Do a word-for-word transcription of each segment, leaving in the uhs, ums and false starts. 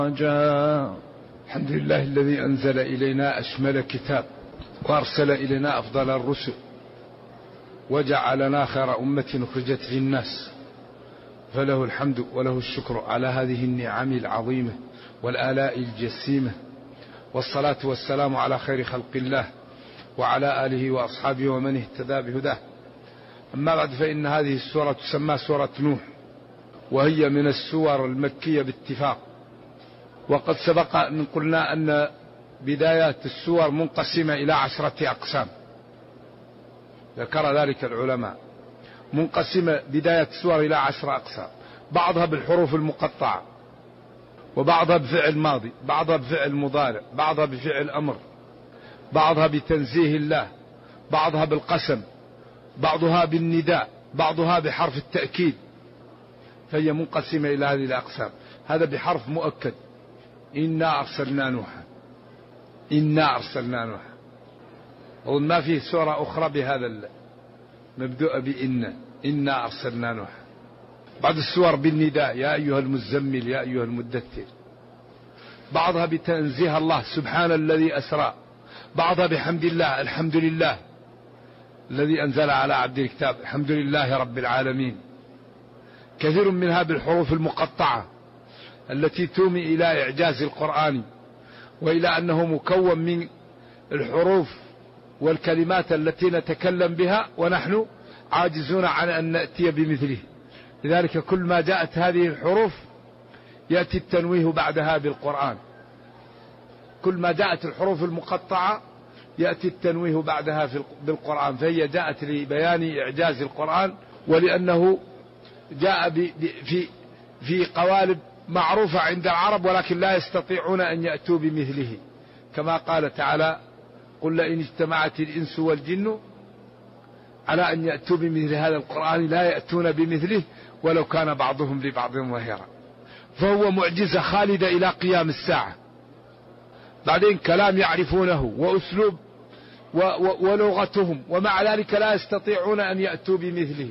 جاء. الحمد لله الذي أنزل إلينا أشمل كتاب وأرسل إلينا أفضل الرسل وجعلنا خير أمة أخرجت للناس، فله الحمد وله الشكر على هذه النعم العظيمة والآلاء الجسيمة، والصلاة والسلام على خير خلق الله وعلى آله وأصحابه ومن اهتدى بهداه. أما بعد، فإن هذه السورة تسمى سورة نوح، وهي من السور المكية باتفاق. وقد سبق أن قلنا أن بدايات السور منقسمة إلى عشرة أقسام، ذكر ذلك العلماء، منقسمة بداية السور إلى عشرة أقسام، بعضها بالحروف المقطعة، وبعضها بفعل ماضي، بعضها بفعل مضارع، بعضها بفعل أمر، بعضها بتنزيه الله، بعضها بالقسم، بعضها بالنداء، بعضها بحرف التأكيد، فهي منقسمة إلى هذه الأقسام. هذا بحرف مؤكد: إنا أرسلنا نوحا، إنا أرسلنا نوحا. وما فيه سورة أخرى بهذا مبدوء بإن، إنا أرسلنا نوحا. بعض السور بالنداء: يا أيها المزمل، يا أيها المدثر. بعضها بتنزيه الله: سبحان الذي أسرى. بعضها بحمد الله: الحمد لله الذي أنزل على عبده الكتاب، الحمد لله رب العالمين. كثير منها بالحروف المقطعة التي تومي إلى إعجاز القرآن، وإلى أنه مكون من الحروف والكلمات التي نتكلم بها ونحن عاجزون عن أن نأتي بمثله. لذلك كل ما جاءت هذه الحروف يأتي التنويه بعدها بالقرآن، كل ما جاءت الحروف المقطعة يأتي التنويه بعدها بالقرآن، فهي جاءت لبيان إعجاز القرآن، ولأنه جاء في في قوالب معروفة عند العرب، ولكن لا يستطيعون أن يأتوا بمثله، كما قال تعالى: قل لئن اجتمعت الإنس والجن على أن يأتوا بمثل هذا القرآن لا يأتون بمثله ولو كان بعضهم لبعض ظهيرا. فهو معجزة خالدة إلى قيام الساعة. بعدين كلام يعرفونه وأسلوب ولغتهم، ومع ذلك لا يستطيعون أن يأتوا بمثله.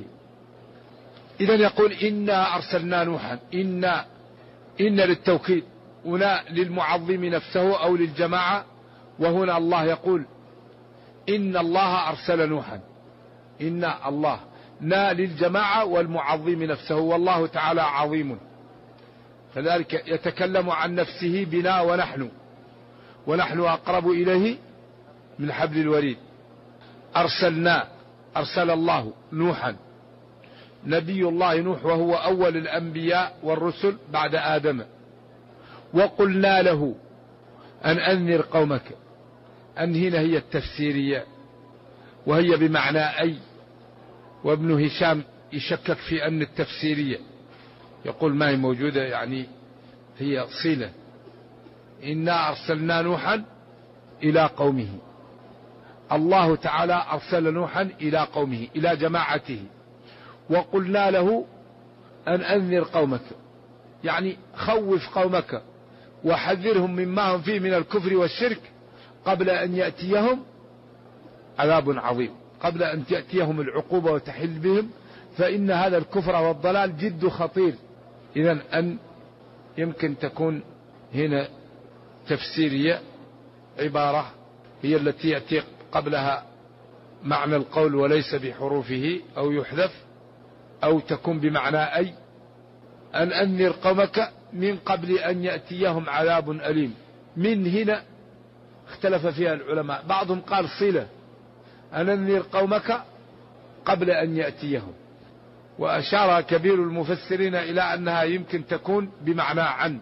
إذن يقول: إنا أرسلنا نوحا. إنا إن للتوكيد، هنا للمعظم نفسه أو للجماعة، وهنا الله يقول: إن الله أرسل نوحا. إن الله نا للجماعة والمعظم نفسه، والله تعالى عظيم، فذلك يتكلم عن نفسه بنا ونحن، ونحن أقرب إليه من حبل الوريد. أرسلنا، أرسل الله نوحا، نبي الله نوح، وهو أول الأنبياء والرسل بعد آدم. وقلنا له أن أنذر قومك. أن هنا هي التفسيرية، وهي بمعنى أي، وابن هشام يشكك في أن التفسيرية، يقول ما هي موجودة، يعني هي صلة. إنا أرسلنا نوحا إلى قومه. الله تعالى أرسل نوحا إلى قومه، إلى جماعته. وقلنا له أن أنذر قومك، يعني خوف قومك وحذرهم مما هم فيه من الكفر والشرك قبل أن يأتيهم عذاب عظيم، قبل أن تأتيهم العقوبة وتحل بهم، فإن هذا الكفر والضلال جد خطير. إذن أن يمكن تكون هنا تفسيرية، عبارة هي التي يأتي قبلها معنى القول وليس بحروفه أو يحذف، أو تكون بمعنى أي، أن أنذر قومك من قبل أن يأتيهم عذاب أليم. من هنا اختلف فيها العلماء، بعضهم قال صلة، أن أنذر قومك قبل أن يأتيهم، وأشار كبير المفسرين إلى أنها يمكن تكون بمعنى عن،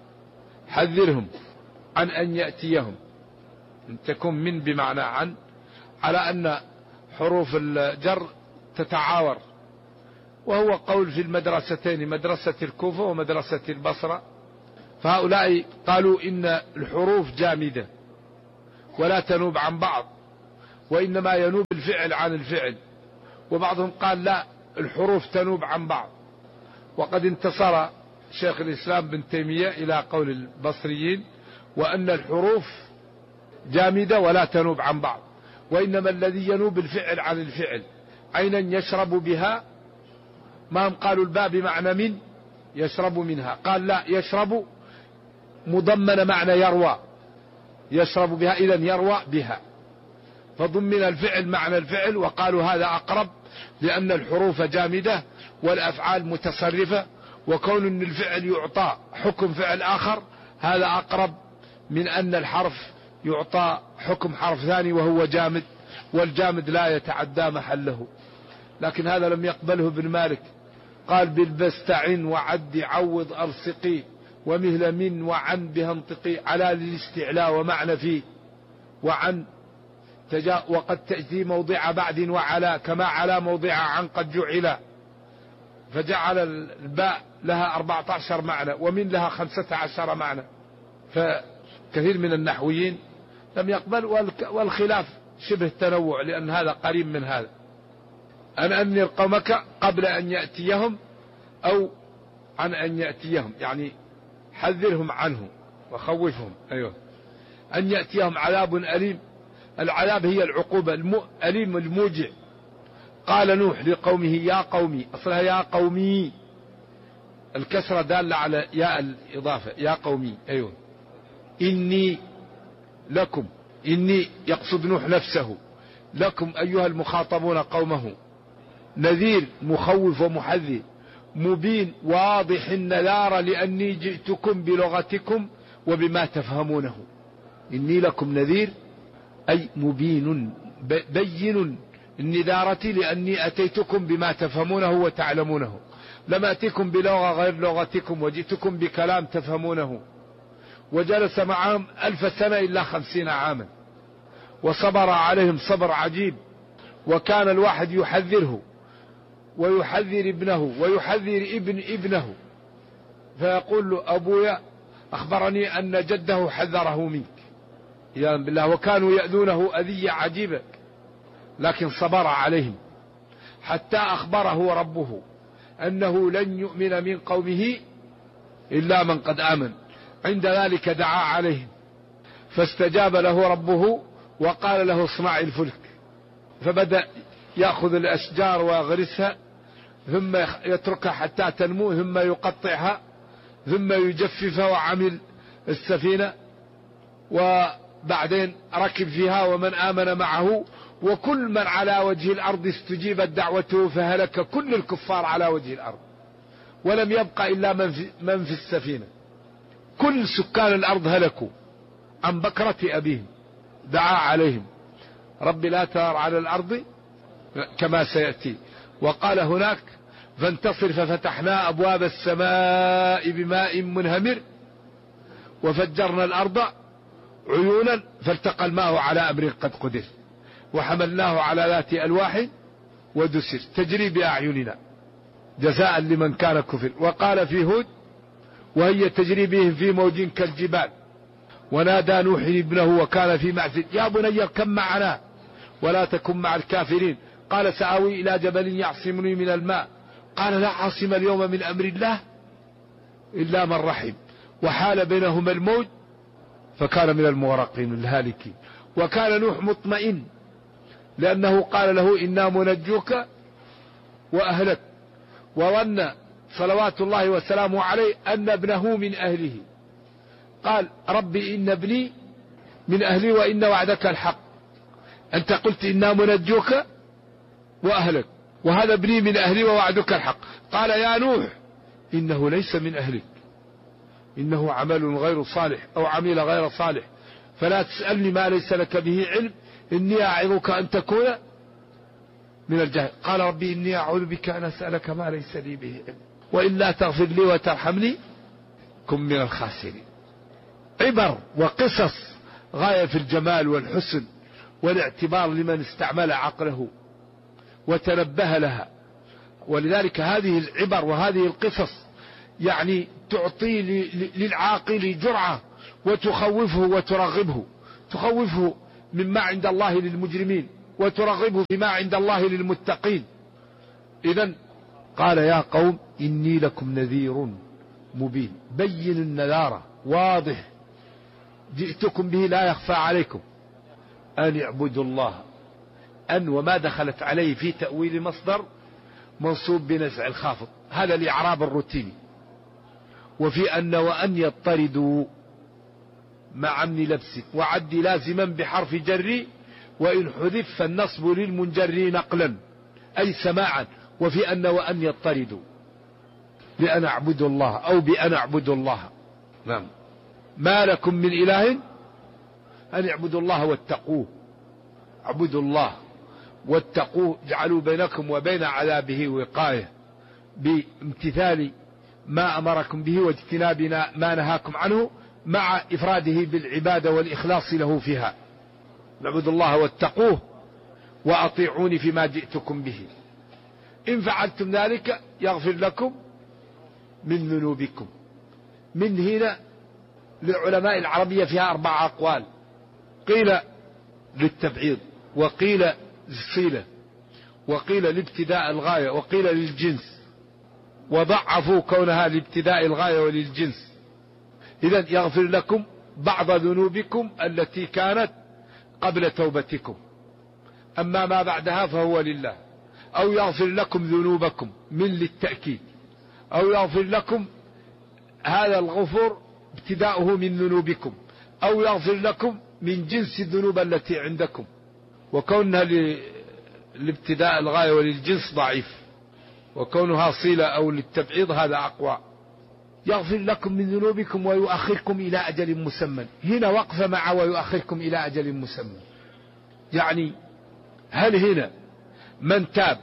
حذرهم عن أن يأتيهم، تكون من بمعنى عن، على أن حروف الجر تتعاور. وهو قول في المدرستين، مدرسة الكوفة ومدرسة البصرة، فهؤلاء قالوا إن الحروف جامدة ولا تنوب عن بعض، وإنما ينوب الفعل عن الفعل. وبعضهم قال لا، الحروف تنوب عن بعض. وقد انتصر شيخ الإسلام بن تيمية إلى قول البصريين، وأن الحروف جامدة ولا تنوب عن بعض، وإنما الذي ينوب الفعل عن الفعل. عينا يشرب بها، ما هم قالوا الباء بمعنى من، يشرب منها، قال لا، يشرب مضمن معنى يروى، يشرب بها، إذن يروى بها، فضمن الفعل معنى الفعل، وقالوا هذا أقرب لأن الحروف جامدة والأفعال متصرفة، وكون أن الفعل يعطى حكم فعل آخر هذا أقرب من أن الحرف يعطى حكم حرف ثاني وهو جامد، والجامد لا يتعدى محله. لكن هذا لم يقبله ابن مالك، قال بالبستعن وعد عوض ألصقي ومثل من وعن بها انطقي، على للاستعلاء ومعنى فيه، وعن تجا وقد تأتي موضع بعد وعلى، كما على موضع عن قد جعل، فجعل الباء لها أربعة عشر معنى ومن لها خمسة عشر معنى. فكثير من النحويين لم يقبل، والخلاف شبه تنوع لأن هذا قريب من هذا. أن أنذر قومك قبل أن يأتيهم أو عن أن يأتيهم، يعني حذرهم عنه وخوفهم. أيوه، أن يأتيهم عذاب أليم. العذاب هي العقوبة، الأليم الموجع. قال نوح لقومه يا قومي، أصلها يا قومي، الكسرة دالة على ياء الإضافة، يا قومي. أيوه، إني لكم، إني يقصد نوح نفسه، لكم أيها المخاطبون قومه، نذير مخوف ومحذر، مبين واضح النذار لأني جئتكم بلغتكم وبما تفهمونه. إني لكم نذير أي مبين بين النذارة لأني أتيتكم بما تفهمونه وتعلمونه، لم أتيكم بلغة غير لغتكم وجئتكم بكلام تفهمونه. وجلس معهم ألف سنة إلا خمسين عاما، وصبر عليهم صبر عجيب، وكان الواحد يحذره ويحذر ابنه ويحذر ابن ابنه، فيقول له أبويا أخبرني أن جده حذره منك يا بالله، وكانوا يأذونه أذية عجيبة، لكن صبر عليهم حتى أخبره ربه أنه لن يؤمن من قومه إلا من قد آمن. عند ذلك دعا عليهم فاستجاب له ربه وقال له اصنع الفلك، فبدأ يأخذ الأشجار ويغرسها ثم يتركها حتى تنمو ثم يقطعها ثم يجففها، وعمل السفينة وبعدين ركب فيها ومن آمن معه، وكل من على وجه الأرض استجيبت دعوته فهلك كل الكفار على وجه الأرض، ولم يبقى إلا من في, من في السفينة، كل سكان الأرض هلكوا عن بكرة أبيهم. دعا عليهم رب لا تذر على الأرض كما سيأتي. وقال هناك فانتصر ففتحنا أبواب السماء بماء منهمر وفجرنا الأرض عيونا فالتقى الماء على أمر قد قدر وحملناه على ذات ألواح ودسر تجري بأعيننا جزاء لمن كان كفر. وقال في هود وهي تجري بهم في موج كالجبال ونادى نوح ابنه وكان في معزل يا بني اركب معنا ولا تكن مع الكافرين، قال سآوي إلى جبل يعصمني من الماء، قال لا عاصم اليوم من أمر الله إلا من رحم، وحال بينهما الموج فكان من المغرقين الهالكين. وكان نوح مطمئن لأنه قال له إنا منجوك وأهلك، وظن صلوات الله وسلامه عليه أن ابنه من أهله، قال ربي إن ابني من أهلي وإن وعدك الحق، أنت قلت إنا منجوك وأهلك وهذا ابني من أهلي ووعدك الحق. قال يا نوح إنه ليس من أهلك، إنه عمل غير صالح أو عمل غير صالح، فلا تسألني ما ليس لك به علم، إني أعظك أن تكون من الجاهل. قال ربي إني أعوذ بك أن أسألك ما ليس لي به علم وإلا تغفر لي وترحمني كن من الخاسرين. عبر وقصص غاية في الجمال والحسن والاعتبار لمن استعمل عقله وتنبه لها. ولذلك هذه العبر وهذه القصص يعني تعطي للعاقل جرعة وتخوفه وترغبه، تخوفه مما عند الله للمجرمين وترغبه بما عند الله للمتقين. إذن قال يا قوم إني لكم نذير مبين، بين النذارة واضح جئتكم به لا يخفى عليكم أن اعبدوا الله. أن وما دخلت عليه في تأويل مصدر منصوب بنزع الخافض، هذا الإعراب الروتيني. وفي أن وأن يضطردوا مع امن لبس، وعد لازما بحرف جر، وإن حذف فالنصب للمنجر نقلا أي سماعا، وفي أن وأن يضطردوا بأن أعبد الله أو بأن أعبد الله. نعم. ما لكم من إله أن اعبدوا الله واتقوه، اعبدوا الله واتقوه، اجعلوا بينكم وبين عذابه وقاية بامتثال ما أمركم به واجتناب ما نهاكم عنه، مع إفراده بالعبادة والإخلاص له فيها. اعبدوا الله واتقوه وأطيعوني فيما جئتكم به، إن فعلتم ذلك يغفر لكم من ذنوبكم. من هنا للعلماء العربية فيها أربع أقوال، قيل للتبعيض، وقيل للصلة، وقيل لابتداء الغاية، وقيل للجنس، وضعفوا كونها لابتداء الغاية وللجنس. إذن يغفر لكم بعض ذنوبكم التي كانت قبل توبتكم، أما ما بعدها فهو لله. أو يغفر لكم ذنوبكم من للتأكيد، أو يغفر لكم هذا الغفور ابتداؤه من ذنوبكم، أو يغفر لكم من جنس الذنوب التي عندكم. وكونها لابتداء الغاية وللجنس ضعيف، وكونها صلة أو للتبعيض هذا أقوى. يغفر لكم من ذنوبكم ويؤخركم إلى أجل مسمى، هنا وقف مع ويؤخركم إلى أجل مسمى. يعني هل هنا من تاب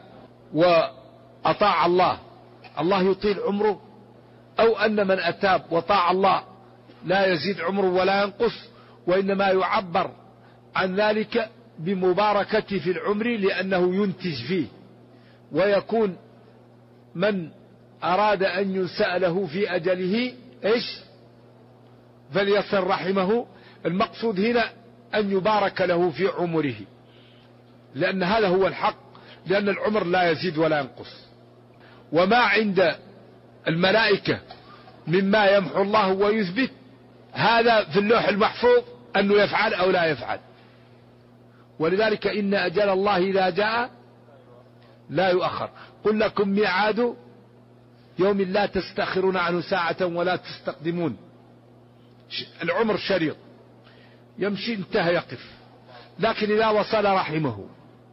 وأطاع الله الله يطيل عمره، أو أن من أتاب وطاع الله لا يزيد عمره ولا ينقص، وإنما يعبر عن ذلك بمباركته في العمر لأنه ينتج فيه، ويكون من أراد أن ينسأ له في أجله إيش فليصل رحمه. المقصود هنا أن يبارك له في عمره، لأن هذا هو الحق، لأن العمر لا يزيد ولا ينقص. وما عند الملائكة مما يمحو الله ويثبت، هذا في اللوح المحفوظ أنه يفعل أو لا يفعل. ولذلك إن أجل الله إذا جاء لا يؤخر. قل لكم ميعاد يوم لا تستأخرون عنه ساعة ولا تستقدمون. العمر شريط، يمشي انتهى يقف، لكن إذا وصل رحمه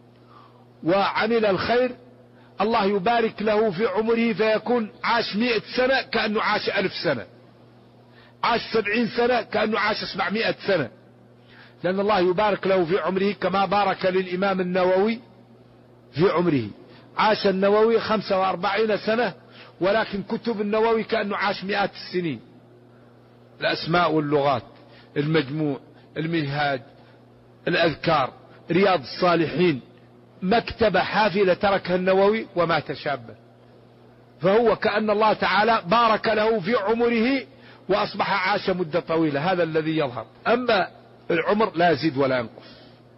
وعمل الخير الله يبارك له في عمره، فيكون عاش مئة سنة كأنه عاش ألف سنة، عاش سبعين سنة كأنه عاش سبعمائة سنة، لأن الله يبارك له في عمره، كما بارك للإمام النووي في عمره. عاش النووي خمسة وأربعين سنة، ولكن كتب النووي كأنه عاش مئات السنين. الأسماء واللغات، المجموع، المنهاج، الأذكار، رياض الصالحين، مكتبة حافلة تركها النووي ومات شابا. فهو كأن الله تعالى بارك له في عمره وأصبح عاش مدة طويلة، هذا الذي يظهر. أما العمر لا يزيد ولا ينقص،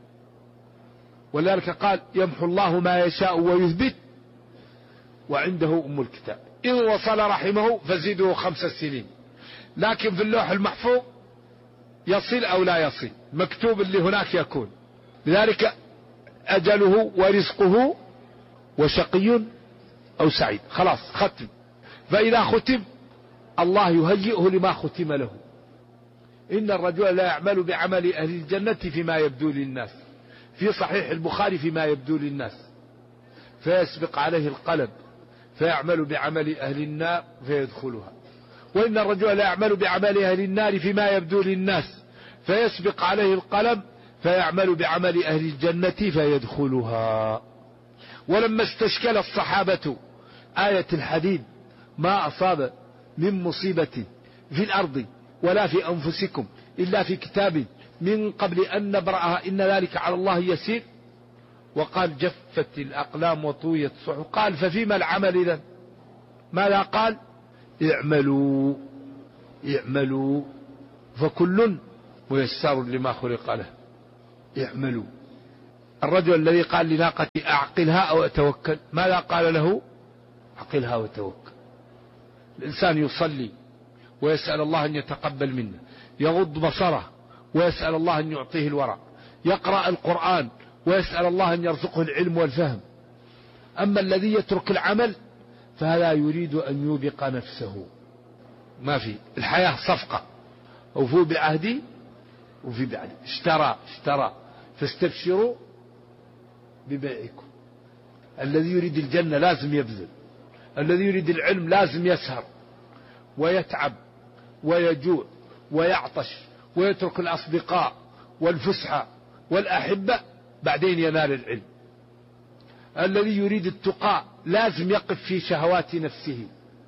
ولذلك قال يمحو الله ما يشاء ويثبت وعنده أم الكتاب. إن وصل رحمه فزيده خمس سنين، لكن في اللوح المحفوظ يصل أو لا يصل، مكتوب اللي هناك يكون. لذلك أجله ورزقه وشقي أو سعيد، خلاص ختم. فإذا ختم الله يهيئه لما ختم له. إن الرجل لا يعمل بعمل أهل الجنة فيما يبدو للناس، في صحيح البخاري فيما يبدو للناس، فيسبق عليه القلم فيعمل بعمل أهل النار فيدخلها. وإن الرجل لا يعمل بعمل أهل النار فيما يبدو للناس، فيسبق عليه القلم فيعمل بعمل أهل الجنة فيدخلها. ولما استشكل الصحابة آية الحديد ما أصاب من مصيبة في الأرض ولا في أنفسكم إلا في كتاب من قبل أن نبرأها إن ذلك على الله يسير، وقال جفت الأقلام وطويت الصحف، قال ففيما العمل إذن؟ ماذا قال؟ اعملوا اعملوا فكل ميسر لما خلق له. اعملوا. الرجل الذي قال لناقتي أعقلها أو أتوكل، ماذا قال له؟ أعقلها وتوكل. الإنسان يصلي ويسأل الله أن يتقبل منه، يغض بصره ويسأل الله أن يعطيه الورع، يقرأ القرآن ويسأل الله أن يرزقه العلم والفهم. أما الذي يترك العمل فهذا يريد أن يوبق نفسه. ما في الحياة صفقة، أوفوا بعهدي وفي بعد اشترى اشترى فاستبشروا ببيعكم. الذي يريد الجنة لازم يبذل، الذي يريد العلم لازم يسهر ويتعب ويجوع ويعطش ويترك الأصدقاء والفسحة والأحبة بعدين ينال العلم. الذي يريد التقى لازم يقف في شهوات نفسه،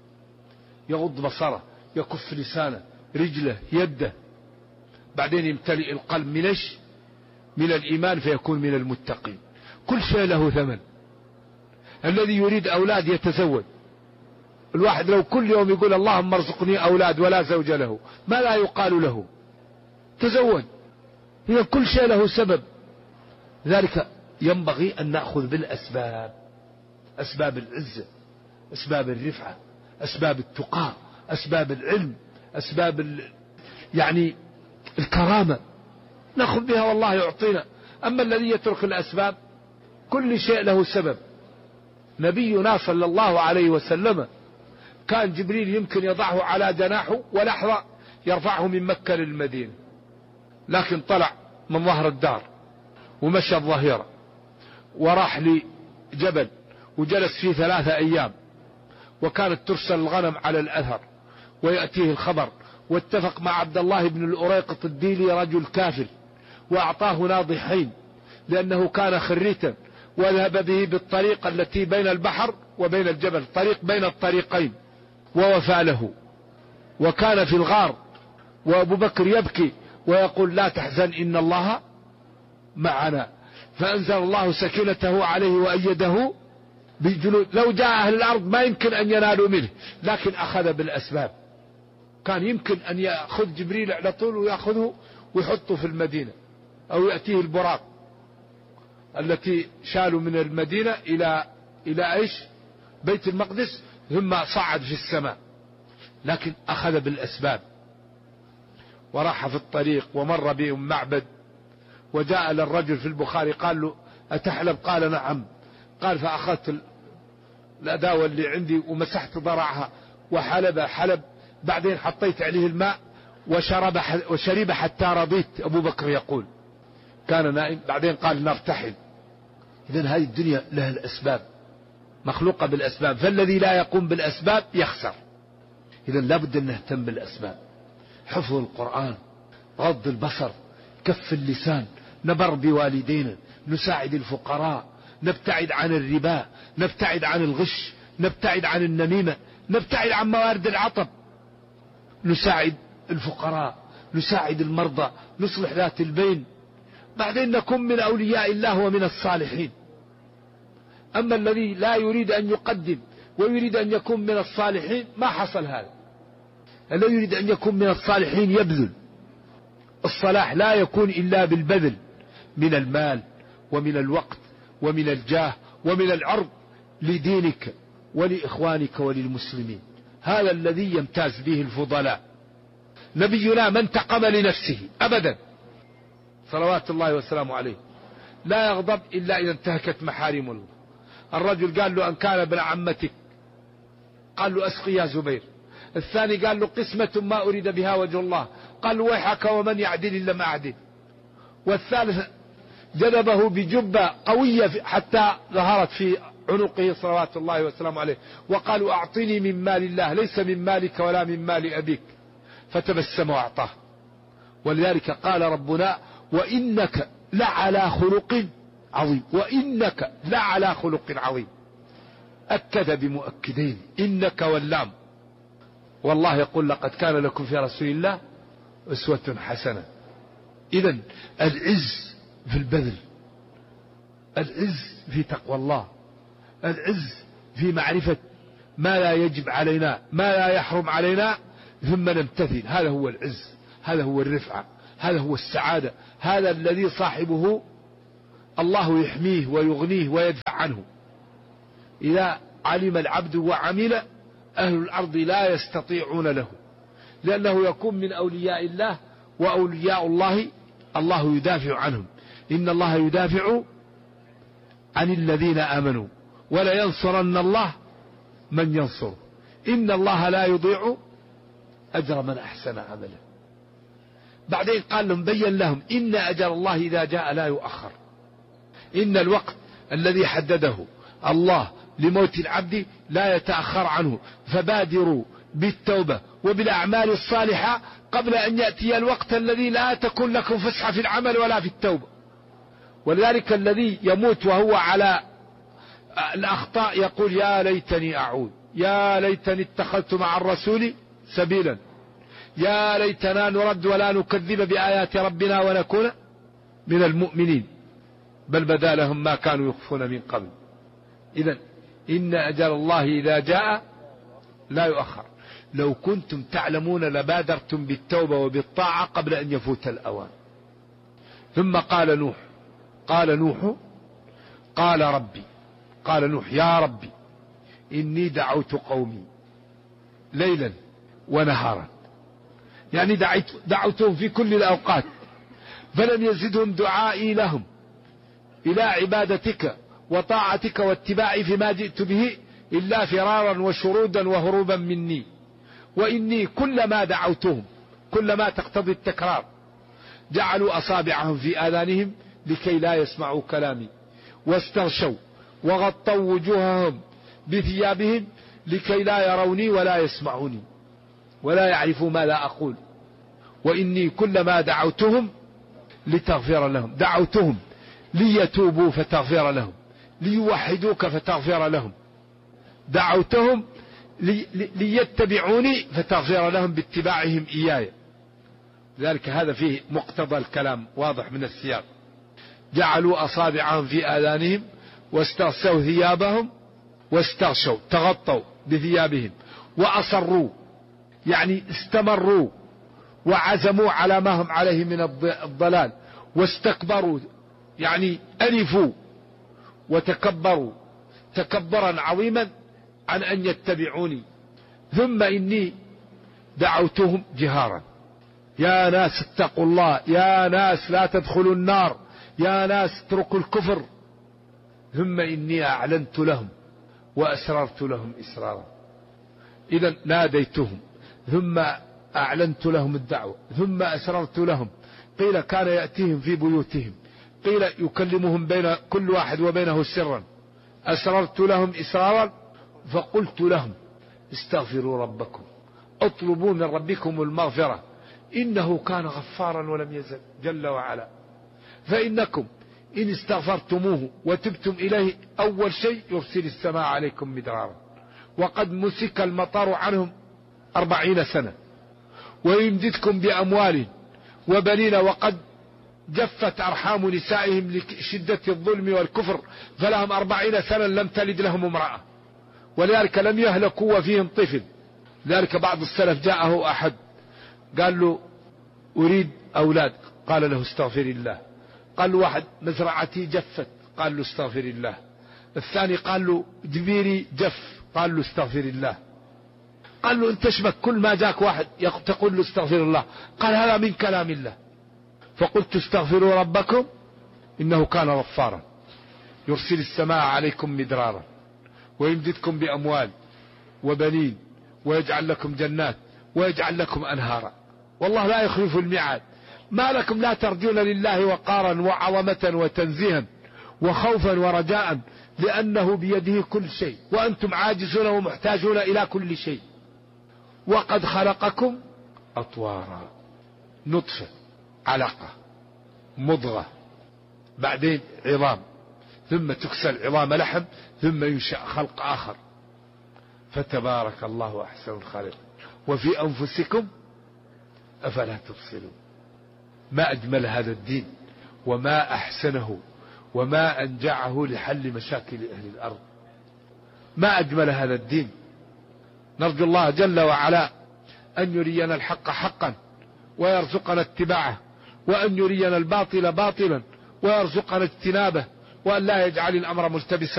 يغض بصره، يكف لسانه، رجله، يده، بعدين يمتلئ القلب من ايش؟ من الإيمان فيكون من المتقين. كل شيء له ثمن. الذي يريد أولاد يتزوج. الواحد لو كل يوم يقول اللهم ارزقني أولاد ولا زوج له، ما لا يقال له؟ تزوج. هي كل شيء له سبب. ذلك ينبغي أن نأخذ بالأسباب، أسباب العزة، أسباب الرفعة، أسباب التقى، أسباب العلم، أسباب ال... يعني الكرامة نأخذ بها والله يعطينا. أما الذي يترك الأسباب، كل شيء له سبب. نبينا صلى الله عليه وسلم كان جبريل يمكن يضعه على جناحه ولحظة يرفعه من مكة للمدينة، لكن طلع من ظهر الدار ومشى الظهيرة وراح لجبل وجلس فيه ثلاثة أيام، وكانت ترسل الغنم على الأثر ويأتيه الخبر، واتفق مع عبد الله بن الأريقط الديلي رجل كافر وأعطاه ناضحين لأنه كان خريتا، وذهب به بالطريق التي بين البحر وبين الجبل، طريق بين الطريقين، ووفى له. وكان في الغار وأبو بكر يبكي ويقول لا تحزن إن الله معنا، فأنزل الله سكينته عليه وأيده بجنود. لو جاء أهل الأرض ما يمكن أن ينالوا منه، لكن أخذ بالأسباب. كان يمكن أن يأخذ جبريل على طول ويأخذه ويحطه في المدينة، أو يأتيه البراق التي شالوا من المدينة إلى إلى إيش؟ بيت المقدس، ثم صعد في السماء، لكن أخذ بالأسباب. وراح في الطريق ومر بهم معبد، وجاء للرجل في البخاري قال له أتحلب؟ قال نعم. قال فأخذت الأداوة اللي عندي ومسحت ضرعها وحلب حلب، بعدين حطيت عليه الماء وشرب وشرب حتى رضيت. أبو بكر يقول كان نائم، بعدين قال نرتحل. إذن هذه الدنيا لها الأسباب، مخلوقة بالأسباب، فالذي لا يقوم بالأسباب يخسر. إذن لابد أن نهتم بالأسباب، حفظ القرآن، غض البصر، كف اللسان، نبر بوالدينا، نساعد الفقراء، نبتعد عن الربا، نبتعد عن الغش، نبتعد عن النميمة، نبتعد عن موارد العطب، نساعد الفقراء، نساعد المرضى، نصلح ذات البين، بعدين نكون من أولياء الله ومن الصالحين. أما الذي لا يريد أن يقدم ويريد أن يكون من الصالحين ما حصل هذا. الذي يريد أن يكون من الصالحين يبذل. الصلاح لا يكون إلا بالبذل من المال ومن الوقت ومن الجاه ومن العرض لدينك ولإخوانك وللمسلمين. هذا الذي يمتاز به الفضلاء. نبينا ما انتقم لنفسه أبدا صلوات الله وسلامه عليه، لا يغضب إلا إذا انتهكت محارم الله. الرجل قال له أن كان ابن عمتك، قال له أسقي يا زبير. الثاني قال له قسمة ما أريد بها وجه الله، قال له ويحك ومن يعدل إلا ما أعدل. والثالث جذبه بجبة قوية حتى ظهرت في عنقه صلوات الله وسلامه عليه، وقالوا أعطني من مال الله ليس من مالك ولا من مال أبيك، فتبسم وأعطاه. ولذلك قال ربنا وإنك لعلى خلق عظيم، وإنك لعلى خلق عظيم، أكد بمؤكدين إنك واللام. والله يقول لقد كان لكم في رسول الله أسوة حسنة. إذن العز في البذل، العز في تقوى الله، العز في معرفة ما لا يجب علينا، ما لا يحرم علينا، ثم نمتثل. هذا هو العز، هذا هو الرفعة، هذا هو السعادة، هذا الذي صاحبه الله يحميه ويغنيه ويدفع عنه. إذا علم العبد وعمل أهل الأرض لا يستطيعون له، لأنه يكون من أولياء الله، وأولياء الله الله يدافع عنهم. إن الله يدافع عن الذين آمنوا ولا ينصرن الله من ينصره، إن الله لا يضيع أجر من أحسن عملا. بعدين قال لهم بين لهم إن أجل الله إذا جاء لا يؤخر، إن الوقت الذي حدده الله لموت العبد لا يتأخر عنه، فبادروا بالتوبة وبالأعمال الصالحة قبل أن يأتي الوقت الذي لا تكون لكم فسحة في العمل ولا في التوبة. ولذلك الذي يموت وهو على الأخطاء يقول يا ليتني أعود، يا ليتني اتخذت مع الرسول سبيلا، يا ليتنا نرد ولا نكذب بآيات ربنا ونكون من المؤمنين، بل بدا لهم ما كانوا يخفون من قبل. إذن إن أجل الله إذا جاء لا يؤخر. لو كنتم تعلمون لبادرتم بالتوبة وبالطاعة قبل أن يفوت الأوان. ثم قال نوح قال نوح قال ربي قال نوح يا ربي إني دعوت قومي ليلا ونهارا، يعني دعيت دعوتهم في كل الأوقات فلم يزدهم دعائي لهم إلى عبادتك وطاعتك واتباعي فيما جئت به إلا فرارا وشرودا وهروبا مني، وإني كلما دعوتهم كلما تقتضي التكرار جعلوا أصابعهم في آذانهم لكي لا يسمعوا كلامي، واستغشوا وغطوا وجوههم بثيابهم لكي لا يروني ولا يسمعوني ولا يعرفوا ما لا أقول، وإني كلما دعوتهم لتغفر لهم دعوتهم ليتوبوا فتغفر لهم، ليوحدوك فتغفر لهم، دعوتهم لي ليتبعوني فتغفر لهم باتباعهم إياي. ذلك هذا فيه مقتضى الكلام واضح من السياق. جعلوا أصابعهم في آذانهم واستغشوا ثيابهم واستغشوا تغطوا بثيابهم وأصروا يعني استمروا وعزموا على ما هم عليه من الضلال، واستكبروا يعني ألفوا وتكبروا تكبرا عظيما عن أن يتبعوني. ثم إني دعوتهم جهارا، يا ناس اتقوا الله، يا ناس لا تدخلوا النار، يا ناس اتركوا الكفر. ثم إني أعلنت لهم وأسررت لهم إسرارا. إذا ناديتهم ثم أعلنت لهم الدعوة ثم أسررت لهم. قيل كان يأتيهم في بيوتهم، قيل يكلمهم بين كل واحد وبينه سرا. أسررت لهم إسرارا فقلت لهم استغفروا ربكم اطلبوا من ربكم المغفرة إنه كان غفارا ولم يزل جل وعلا، فإنكم إن استغفرتموه وتبتم إليه أول شيء يرسل السماء عليكم مدرارا، وقد مسك المطر عنهم أربعين سنة، ويمددكم بأموال وبنين، وقد جفت أرحام نسائهم لشدة الظلم والكفر فلهم أربعين سنة لم تلد لهم امرأة، ولذلك لم يهلكوا وفيهم طفل. ذلك بعض السلف جاءه أحد قال له أريد أولاد، قال له استغفر الله. قال له واحد مزرعتي جفت، قال له استغفر الله. الثاني قال له جبيري جف، قال له استغفر الله. قال له انت اشبك كل ما جاك واحد تقول له استغفر الله؟ قال هذا من كلام الله. فقلت استغفروا ربكم إنه كان غفارا يرسل السماء عليكم مدرارا ويمددكم بأموال وبنين ويجعل لكم جنات ويجعل لكم أنهارا، والله لا يخلف الميعاد. ما لكم لا ترجون لله وقارا وعظمة وتنزيها وخوفا ورجاء لأنه بيده كل شيء وأنتم عاجزون ومحتاجون إلى كل شيء. وقد خلقكم أطوارا، نطفة علقة مضغة بعدين عظام ثم تكسى العظام لحم ثم ينشأ خلق آخر، فتبارك الله أحسن الخالقين. وفي أنفسكم أفلا تبصرون. ما أجمل هذا الدين وما أحسنه وما أنجعه لحل مشاكل أهل الأرض. ما أجمل هذا الدين. نرجو الله جل وعلا أن يرينا الحق حقا ويرزقنا اتباعه، وأن يرينا الباطل باطلا ويرزقنا اجتنابه، وأن لا يجعل الأمر ملتبسا